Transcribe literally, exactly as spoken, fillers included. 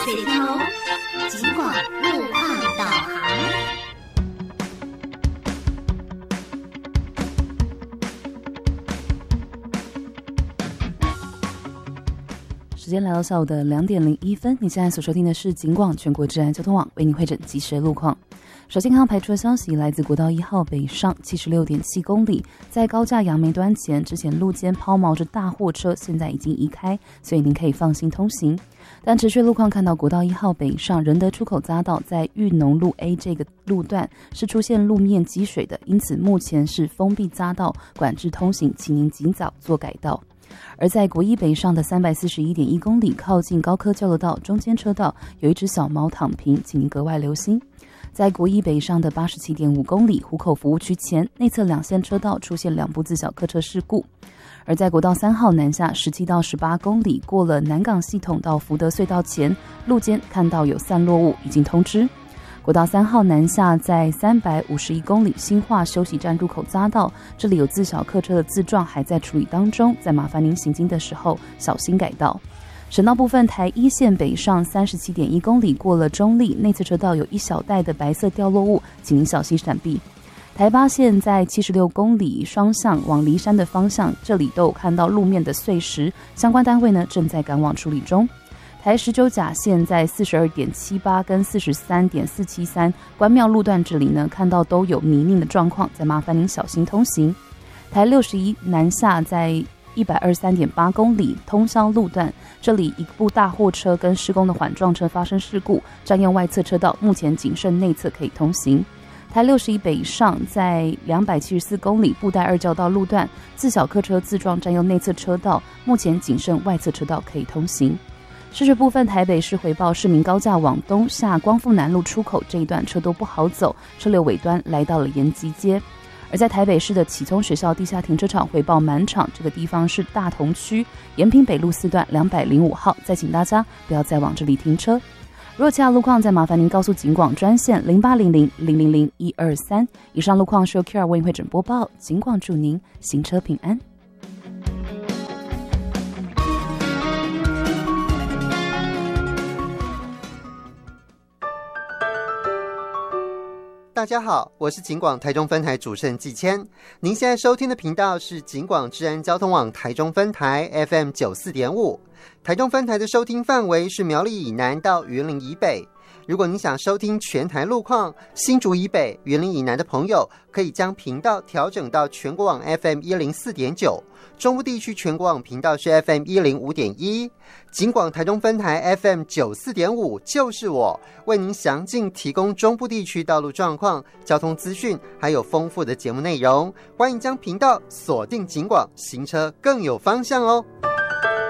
岁天哦，尽管路况导航。 时间来到下午的两点零一分，你现在所收听的是警广全国治安交通网为您汇整即时的路况。首先看到排除的消息，来自国道一号北上 七十六点七公里，在高架杨梅端前，之前路肩抛锚着大货车，现在已经移开，所以您可以放心通行。但持续路况看到国道一号北上仁德出口匝道在裕农路 A 这个路段是出现路面积水的，因此目前是封闭匝道管制通行，请您尽早做改道。而在国一北上的 三百四十一点一公里，靠近高科交流道中间车道有一只小猫躺平，请您格外留心。在国一北上的 八十七点五公里，湖口服务区前内侧两线车道出现两部自小客车事故。而在国道三号南下十七到十八公里，过了南港系统到福德隧道前，路肩看到有散落物，已经通知。国道三号南下在三百五十一公里新化休息站入口匝道，这里有自小客车的自撞还在处理当中，再麻烦您行经的时候小心改道。省道部分，台一线北上 三十七点一公里，过了中立内侧车道有一小带的白色掉落物，请您小心闪避。台八线在七十六公里双向往梨山的方向，这里都有看到路面的碎石，相关单位呢正在赶往处理中。台十九甲线在 四十二点七八 跟 四十三点四七三 关庙路段，这里呢看到都有泥泞的状况，再麻烦您小心通行。台六十一南下在一百二十三点八公里通霄路段，这里一部大货车跟施工的缓撞车发生事故，占用外侧车道，目前仅剩内侧可以通行。台六十一北上在两百七十四公里布袋二交道路段，自小客车自撞占用内侧车道，目前仅剩外侧车道可以通行。市区部分，台北市回报市民高架往东下光复南路出口这一段车都不好走，车流尾端来到了延吉街。而在台北市的启聪学校地下停车场回报满场，这个地方是大同区延平北路四段两百零五号，再请大家不要再往这里停车。若其他路况，再麻烦您告诉警广专线零八零零零零零一二三。以上路况是由 Q 二 为您汇整播报，警广祝您行车平安。 大家好，我是警广台中分台主持人季谦。您现在收听的频道是警广治安交通网台中分台 F M 九十四点五。台中分台的收听范围是苗栗以南到云林以北。如果你想收听全台路况，新竹以北、云林以南的朋友可以将频道调整到全国网 F M 一零四点九，中部地区全国网频道是 F M 一零五点一。警广台中分台 F M 九十四点五就是我，为您详尽提供中部地区道路状况、交通资讯，还有丰富的节目内容。欢迎将频道锁定警广，行车更有方向哦。